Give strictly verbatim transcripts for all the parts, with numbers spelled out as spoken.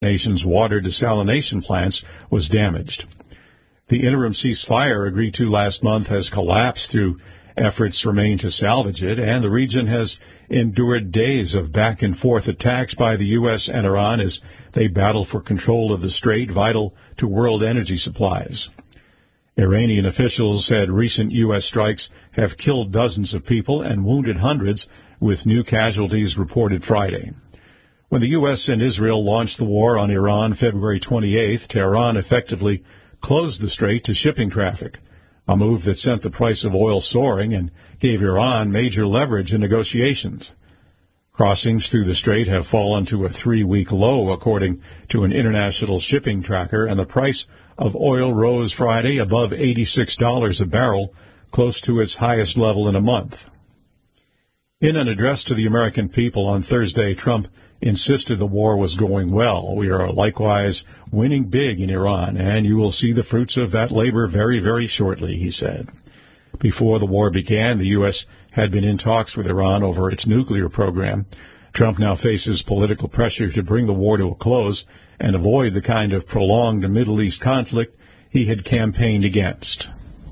nation's water desalination plants was damaged. The interim ceasefire agreed to last month has collapsed through efforts remain to salvage it, and the region has endured days of back-and-forth attacks by the U S and Iran as they battle for control of the strait vital to world energy supplies. Iranian officials said recent U S strikes have killed dozens of people and wounded hundreds, with new casualties reported Friday. When the U S and Israel launched the war on Iran February twenty-eighth, Tehran effectively closed the strait to shipping traffic, a move that sent the price of oil soaring and gave Iran major leverage in negotiations. Crossings through the strait have fallen to a three-week low, according to an international shipping tracker, and the price of oil rose Friday above eighty-six dollars a barrel, close to its highest level in a month. In an address to the American people on Thursday, Trump insisted the war was going well. We are likewise winning big in Iran, and you will see the fruits of that labor very, very shortly, he said. Before the war began, the U S had been in talks with Iran over its nuclear program. Trump now faces political pressure to bring the war to a close and avoid the kind of prolonged Middle East conflict he had campaigned against.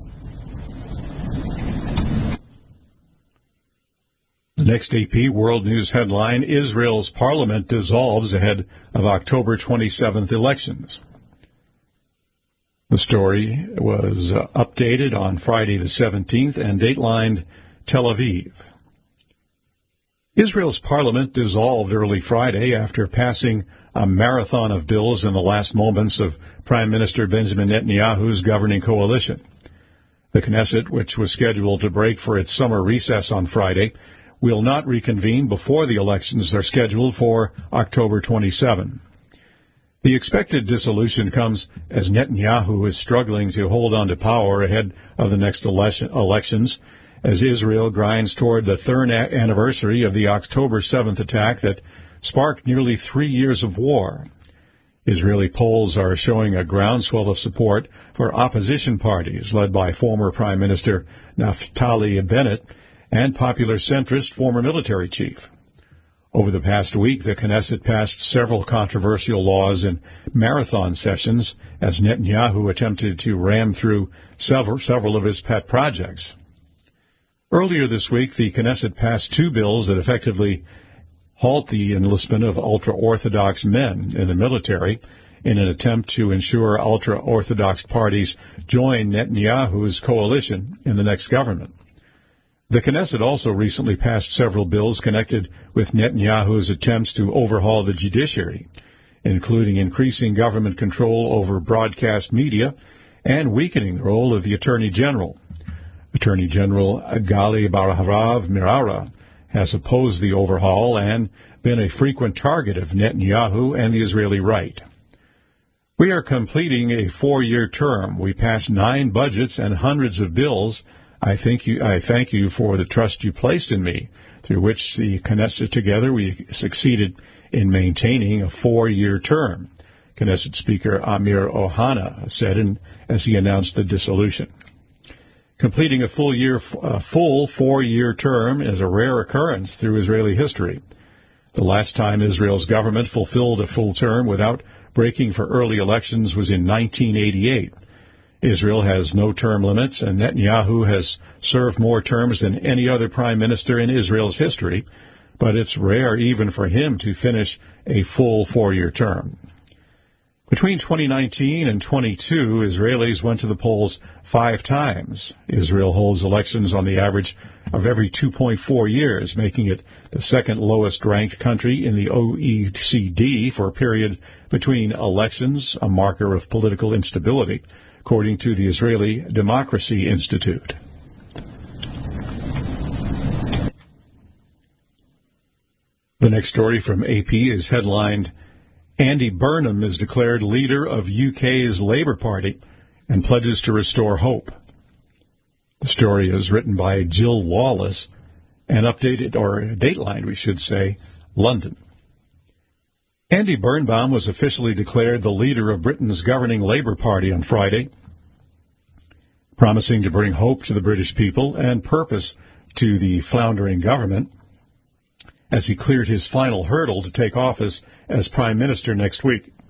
The next A P World News headline, Israel's parliament dissolves ahead of October twenty-seventh elections. The story was uh, updated on Friday the seventeenth and datelined Tel Aviv. Israel's parliament dissolved early Friday after passing a marathon of bills in the last moments of Prime Minister Benjamin Netanyahu's governing coalition. The Knesset, which was scheduled to break for its summer recess on Friday, will not reconvene before the elections are scheduled for October twenty-seventh. The expected dissolution comes as Netanyahu is struggling to hold on to power ahead of the next election, elections, as Israel grinds toward the third anniversary of the October seventh attack that sparked nearly three years of war. Israeli polls are showing a groundswell of support for opposition parties led by former Prime Minister Naftali Bennett and popular centrist former military chief. Over the past week, the Knesset passed several controversial laws in marathon sessions as Netanyahu attempted to ram through several, several of his pet projects. Earlier this week, the Knesset passed two bills that effectively halt the enlistment of ultra-Orthodox men in the military in an attempt to ensure ultra-Orthodox parties join Netanyahu's coalition in the next government. The Knesset also recently passed several bills connected with Netanyahu's attempts to overhaul the judiciary, including increasing government control over broadcast media and weakening the role of the Attorney General. Attorney General Gali Baharav Miara has opposed the overhaul and been a frequent target of Netanyahu and the Israeli right. We are completing a four-year term. We passed nine budgets and hundreds of bills. I thank you, I thank you for the trust you placed in me, through which the Knesset together we succeeded in maintaining a four-year term, Knesset Speaker Amir Ohana said in, as he announced the dissolution. Completing a full year, a full four-year term is a rare occurrence through Israeli history. The last time Israel's government fulfilled a full term without breaking for early elections was in nineteen eighty-eight. Israel has no term limits, and Netanyahu has served more terms than any other prime minister in Israel's history, but it's rare even for him to finish a full four-year term. Between twenty nineteen and twenty-two, Israelis went to the polls five times. Israel holds elections on the average of every two point four years, making it the second lowest-ranked country in the O E C D for a period between elections, a marker of political instability, according to the Israeli Democracy Institute. The next story from A P is headlined, Andy Burnham is declared leader of U K's Labour Party and pledges to restore hope. The story is written by Jill Lawless and updated, or datelined, we should say, London. Andy Birnbaum was officially declared the leader of Britain's governing Labour Party on Friday, promising to bring hope to the British people and purpose to the floundering government as he cleared his final hurdle to take office as Prime Minister next week.